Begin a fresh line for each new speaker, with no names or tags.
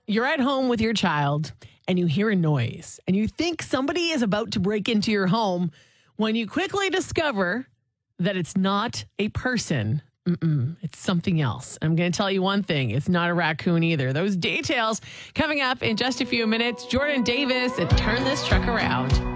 You're at home with your child and you hear a noise and you think somebody is about to break into your home when you quickly discover that it's not a person. It's something else. I'm going to tell you one thing. It's not a raccoon either. Those details coming up in just a few minutes. Jordan Davis at Turn This Truck Around.